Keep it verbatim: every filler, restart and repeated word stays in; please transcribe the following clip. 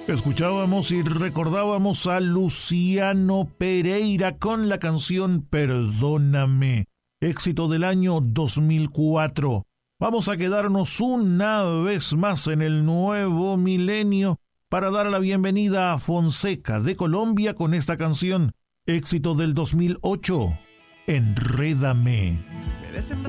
Escuchábamos y recordábamos a Luciano Pereira con la canción Perdóname, éxito del año dos mil cuatro. Vamos a quedarnos una vez más en el nuevo milenio para dar la bienvenida a Fonseca de Colombia con esta canción, éxito del dos mil ocho, Enrédame. Me desenredo